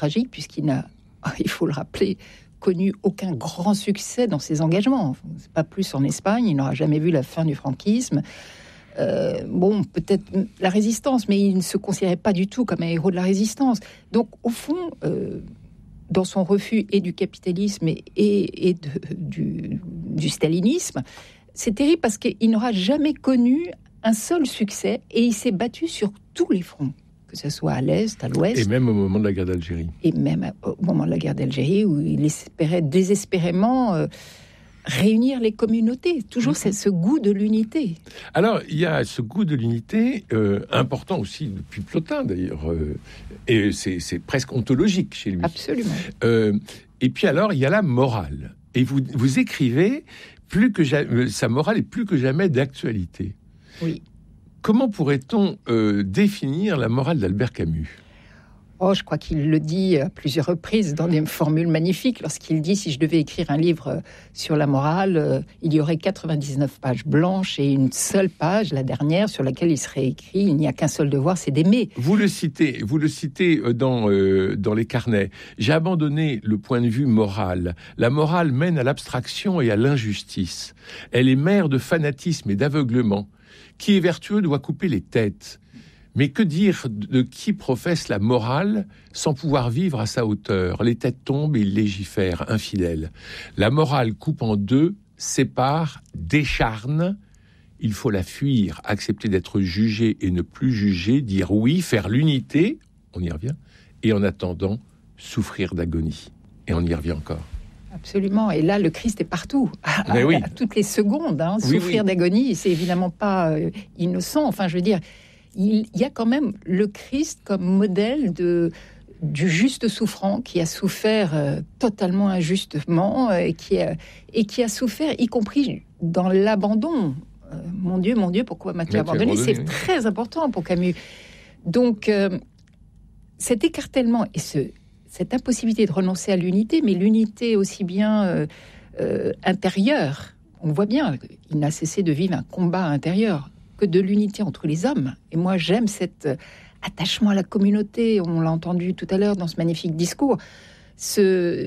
tragique, puisqu'il n'a, il faut le rappeler, connu aucun grand succès dans ses engagements. C'est pas plus en Espagne, il n'aura jamais vu la fin du franquisme. Peut-être la résistance, mais il ne se considérait pas du tout comme un héros de la résistance. Donc, au fond, dans son refus et du capitalisme et du stalinisme, c'est terrible parce qu'il n'aura jamais connu un seul succès et il s'est battu sur tous les fronts, que ce soit à l'Est, à l'Ouest. Et même au moment de la guerre d'Algérie. Et même au moment de la guerre d'Algérie, où il espérait désespérément réunir les communautés. Toujours ce goût de l'unité. Alors, il y a ce goût de l'unité, important aussi depuis Plotin, d'ailleurs, et c'est presque ontologique chez lui. Absolument. Et puis alors, il y a la morale. Et vous écrivez, sa morale est plus que jamais d'actualité. Oui. Comment pourrait-on définir la morale d'Albert Camus ? Je crois qu'il le dit à plusieurs reprises dans des formules magnifiques, lorsqu'il dit « Si je devais écrire un livre sur la morale, il y aurait 99 pages blanches et une seule page, la dernière, sur laquelle il serait écrit « Il n'y a qu'un seul devoir, c'est d'aimer ». Vous le citez dans les carnets. J'ai abandonné le point de vue moral. La morale mène à l'abstraction et à l'injustice. Elle est mère de fanatisme et d'aveuglement. Qui est vertueux doit couper les têtes. Mais que dire de qui professe la morale sans pouvoir vivre à sa hauteur ? Les têtes tombent et ils légifèrent, infidèles. La morale coupe en deux, sépare, décharne. Il faut la fuir, accepter d'être jugé et ne plus juger, dire oui, faire l'unité, on y revient, et en attendant, souffrir d'agonie. Et on y revient encore. Absolument. Et là, le Christ est partout, à toutes les secondes. Souffrir d'agonie, c'est évidemment pas innocent. Enfin, je veux dire, il y a quand même le Christ comme modèle du juste souffrant qui a souffert totalement injustement et qui a souffert, y compris dans l'abandon. Mon Dieu, pourquoi m'as-tu abandonné ? C'est très important pour Camus. Donc, cet écartèlement et cette impossibilité de renoncer à l'unité, mais l'unité aussi bien intérieure, on voit bien, il n'a cessé de vivre un combat intérieur, que de l'unité entre les hommes. Et moi, j'aime cet attachement à la communauté, on l'a entendu tout à l'heure dans ce magnifique discours, ce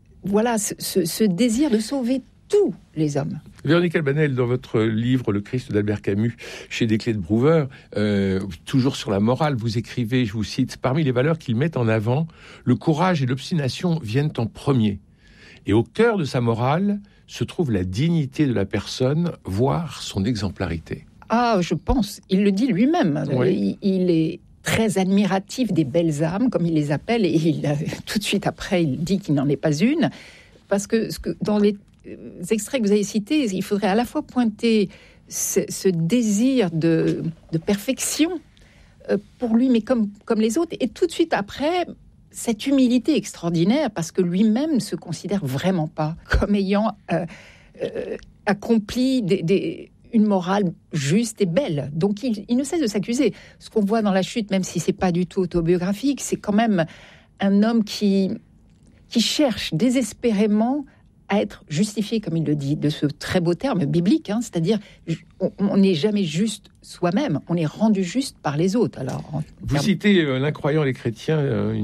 désir de sauver tous les hommes. Véronique Albanel, dans votre livre « Le Christ d'Albert Camus », chez Desclés de Brouwer, toujours sur la morale, vous écrivez, je vous cite, « Parmi les valeurs qu'il met en avant, le courage et l'obstination viennent en premier. Et au cœur de sa morale se trouve la dignité de la personne, voire son exemplarité. » Ah, je pense, il le dit lui-même. Oui. Il est très admiratif des belles âmes, comme il les appelle, et tout de suite après, il dit qu'il n'en est pas une, parce que dans les extraits que vous avez cités, il faudrait à la fois pointer ce désir de perfection pour lui, mais comme les autres, et tout de suite après, cette humilité extraordinaire, parce que lui-même ne se considère vraiment pas comme ayant accompli une morale juste et belle. Donc, il ne cesse de s'accuser. Ce qu'on voit dans La Chute, même si c'est pas du tout autobiographique, c'est quand même un homme qui cherche désespérément à être justifié, comme il le dit, de ce très beau terme biblique, c'est-à-dire on n'est jamais juste soi-même, on est rendu juste par les autres. Alors, vous citez L'Incroyant et les chrétiens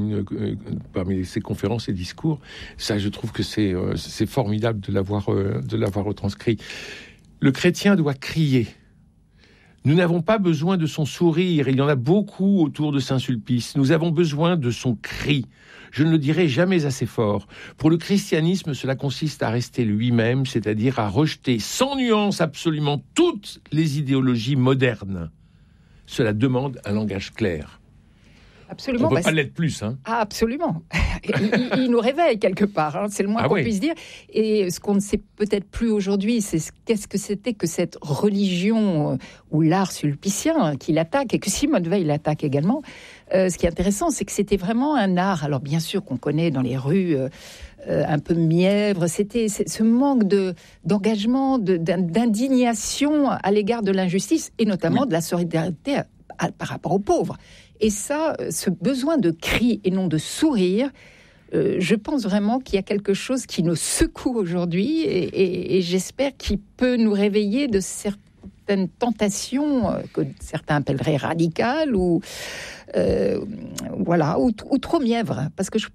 parmi ses conférences et discours. Ça, je trouve que c'est formidable de l'avoir retranscrit. Le chrétien doit crier. Nous n'avons pas besoin de son sourire, il y en a beaucoup autour de Saint-Sulpice. Nous avons besoin de son cri. Je ne le dirai jamais assez fort. Pour le christianisme, cela consiste à rester lui-même, c'est-à-dire à rejeter sans nuance absolument toutes les idéologies modernes. Cela demande un langage clair. Absolument. On ne peut pas l'être plus. Ah, absolument. Il nous réveille quelque part, c'est le moins qu'on puisse dire. Et ce qu'on ne sait peut-être plus aujourd'hui, c'est qu'est-ce que c'était que cette religion ou l'art sulpicien qui l'attaque, et que Simone Veil l'attaque également. Ce qui est intéressant, c'est que c'était vraiment un art. Alors bien sûr qu'on connaît dans les rues un peu mièvre, c'était ce manque d'engagement, d'indignation à l'égard de l'injustice, et notamment de la solidarité par rapport aux pauvres. Et ça, ce besoin de cri et non de sourire, je pense vraiment qu'il y a quelque chose qui nous secoue aujourd'hui et j'espère qu'il peut nous réveiller de certaines tentations que certains appelleraient radicales ou trop mièvres. Parce que